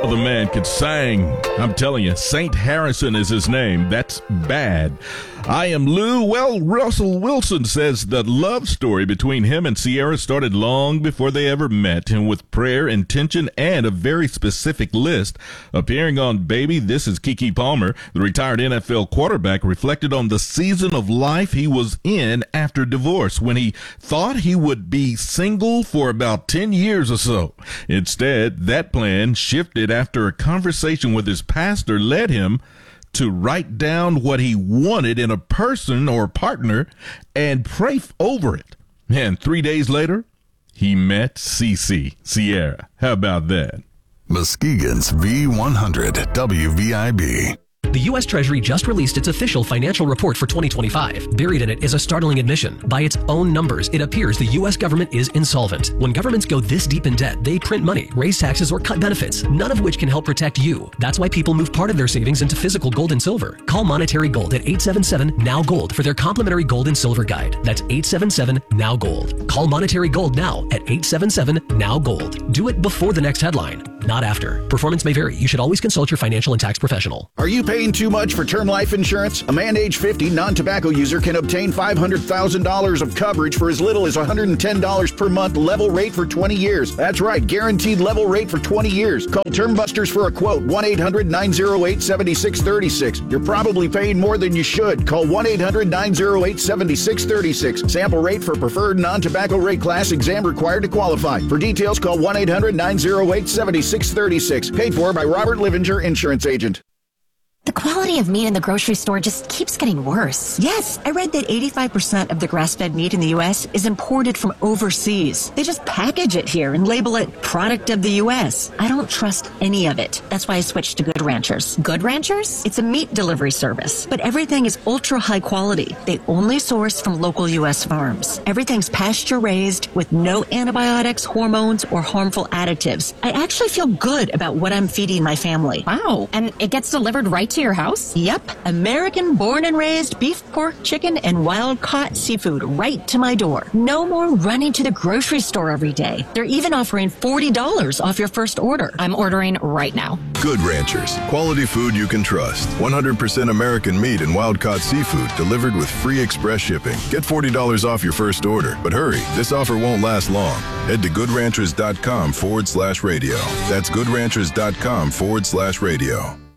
The man could sing. I'm telling you, Saint Harrison is his name. That's bad. I am Lou. Well, Russell Wilson says the love story between him and Ciara started long before they ever met, and with prayer, intention, and a very specific list. Appearing on Baby, This Is Keke Palmer, the retired NFL quarterback reflected on the season of life he was in after divorce, when he thought he would be single for about 10 years or so. Instead, that plan shifted after a conversation with his pastor led him to write down what he wanted in a person or partner and pray over it. And 3 days later, he met Ciara. How about that? Muskegon's V100 WVIB. The U.S. Treasury just released its official financial report for 2025. Buried in it is a startling admission. By its own numbers, it appears the U.S. government is insolvent. When governments go this deep in debt, they print money, raise taxes, or cut benefits, none of which can help protect you. That's why people move part of their savings into physical gold and silver. Call Monetary Gold at 877-NOW-GOLD for their complimentary gold and silver guide. That's 877-NOW-GOLD. Call Monetary Gold now at 877-NOW-GOLD. Do it before the next headline, not after. Performance may vary. You should always consult your financial and tax professional. Are you paying too much for term life insurance? A man age 50 non-tobacco user can obtain $500,000 of coverage for as little as $110 per month, level rate for 20 years. That's right, guaranteed level rate for 20 years. Call Term Busters for a quote, 1-800-908-7636. You're probably paying more than you should. Call 1-800-908-7636. Sample rate for preferred non-tobacco rate class, exam required to qualify. For details, call 1-800-908-7636. Paid for by Robert Livinger, Insurance Agent. The quality of meat in the grocery store just keeps getting worse. Yes, I read that 85% of the grass-fed meat in the U.S. is imported from overseas. They just package it here and label it product of the U.S. I don't trust any of it. That's why I switched to Good Ranchers. Good Ranchers? It's a meat delivery service, but everything is ultra high quality. They only source from local U.S. farms. Everything's pasture-raised with no antibiotics, hormones, or harmful additives. I actually feel good about what I'm feeding my family. Wow, and it gets delivered right to your house? Yep. American born and raised beef, pork, chicken, and wild-caught seafood right to my door. No more running to the grocery store every day. They're even offering $40 off your first order. I'm ordering right now. Good Ranchers. Quality food you can trust. 100% American meat and wild-caught seafood delivered with free express shipping. Get $40 off your first order. But hurry, this offer won't last long. Head to goodranchers.com/radio. That's goodranchers.com/radio.